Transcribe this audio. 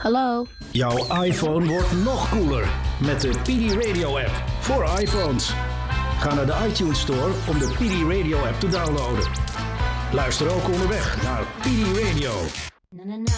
Hallo? Jouw iPhone wordt nog cooler met de PD Radio app voor iPhones. Ga naar de iTunes Store om de PD Radio app te downloaden. Luister ook onderweg naar PD Radio.